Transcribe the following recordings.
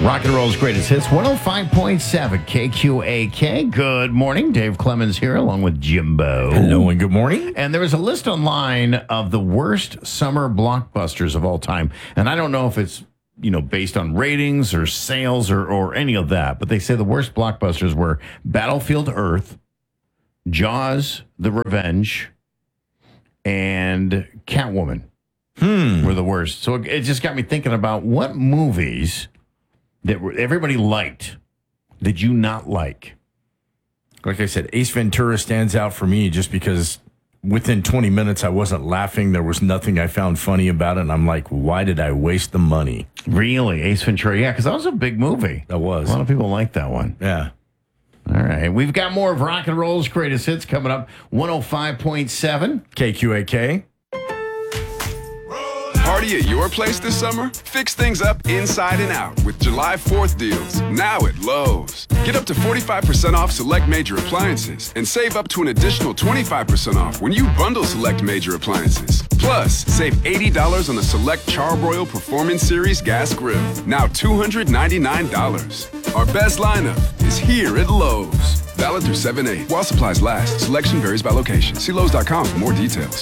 Rock and Roll's greatest hits, 105.7 KQAK. Good morning. Dave Clemens here along with Jimbo. Hello and good morning. And there was a list online of the worst summer blockbusters of all time. And I don't know if it's, based on ratings or sales or any of that. But they say the worst blockbusters were Battlefield Earth, Jaws, The Revenge, and Catwoman were the worst. So it just got me thinking about what movies that everybody liked did you not like? Like I said, Ace Ventura stands out for me just because within 20 minutes I wasn't laughing. There was nothing I found funny about it. And I'm like, why did I waste the money? Really? Ace Ventura? Yeah, because that was a big movie. That was. A lot of people liked that one. Yeah. All right. We've got more of Rock and Roll's greatest hits coming up. 105.7 KQAK. Party at your place this summer? Fix things up inside and out with July 4th deals, now at Lowe's. Get up to 45% off select major appliances and save up to an additional 25% off when you bundle select major appliances. Plus, save $80 on the select Charbroil Performance Series gas grill, now $299. Our best lineup is here at Lowe's. Valid through 7/8 while supplies last. Selection varies by location. See Lowe's.com for more details.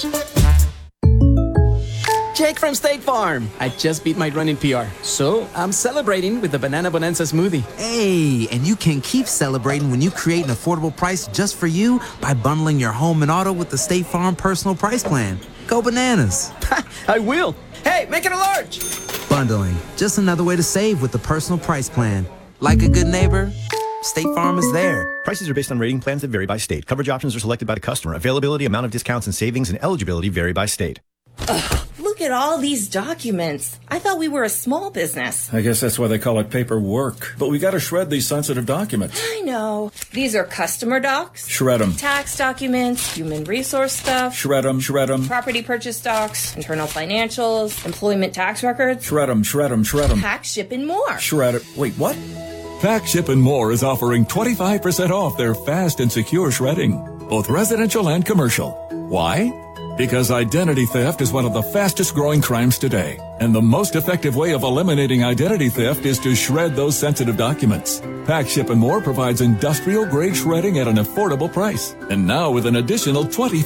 Jake from State Farm. I just beat my running PR, so I'm celebrating with the Banana Bonanza smoothie. Hey, and you can keep celebrating when you create an affordable price just for you by bundling your home and auto with the State Farm Personal Price Plan. Go bananas. I will. Hey, make it a large. Bundling, just another way to save with the Personal Price Plan. Like a good neighbor, State Farm is there. Prices are based on rating plans that vary by state. Coverage options are selected by the customer. Availability, amount of discounts and savings, and eligibility vary by state. Look at all these documents. I thought we were a small business. I guess that's why they call it paperwork. But we got to shred these sensitive documents. I know. These are customer docs. Shred them. Tax documents, human resource stuff. Shred them, shred them. Property purchase docs, internal financials, employment tax records. Shred them, shred them, shred them. Pack, ship, and more. Shred it. Wait, what? Pack, Ship, and More is offering 25% off their fast and secure shredding, both residential and commercial. Why? Because identity theft is one of the fastest growing crimes today. And the most effective way of eliminating identity theft is to shred those sensitive documents. Pack, Ship, and More provides industrial grade shredding at an affordable price. And now with an additional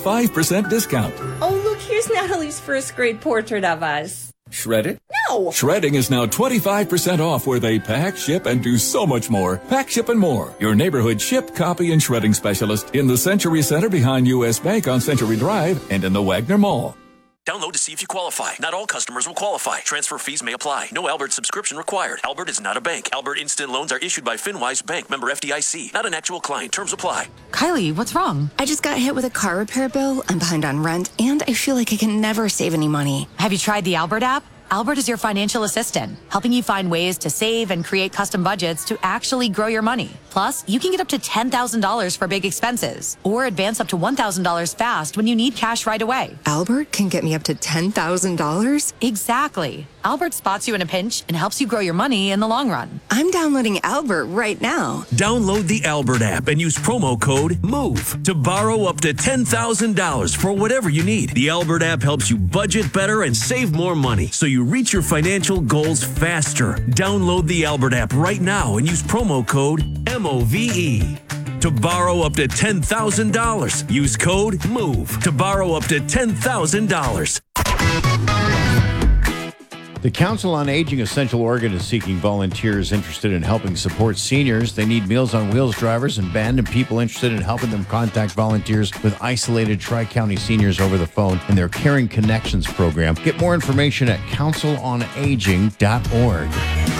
25% discount. Oh, look, here's Natalie's first grade portrait of us. Shred it? No! Shredding is now 25% off where they pack, ship, and do so much more. Pack, Ship, and More, your neighborhood ship, copy, and shredding specialist in the Century Center behind U.S. Bank on Century Drive and in the Wagner Mall. Download to see if you qualify. Not all customers will qualify. Transfer fees may apply. No Albert subscription required. Albert is not a bank. Albert Instant Loans are issued by FinWise Bank, member FDIC. Not an actual client. Terms apply. Kylie, what's wrong? I just got hit with a car repair bill. I'm behind on rent, and I feel like I can never save any money. Have you tried the Albert app? Albert is your financial assistant, helping you find ways to save and create custom budgets to actually grow your money. Plus, you can get up to $10,000 for big expenses or advance up to $1,000 fast when you need cash right away. Albert can get me up to $10,000? Exactly. Albert spots you in a pinch and helps you grow your money in the long run. I'm downloading Albert right now. Download the Albert app and use promo code MOVE to borrow up to $10,000 for whatever you need. The Albert app helps you budget better and save more money so you reach your financial goals faster. Download the Albert app right now and use promo code MOVE to borrow up to $10,000. Use code MOVE to borrow up to $10,000. The Council on Aging of Central Oregon is seeking volunteers interested in helping support seniors. They need Meals on Wheels drivers and band and people interested in helping them contact volunteers with isolated Tri-County seniors over the phone in their Caring Connections program. Get more information at councilonaging.org.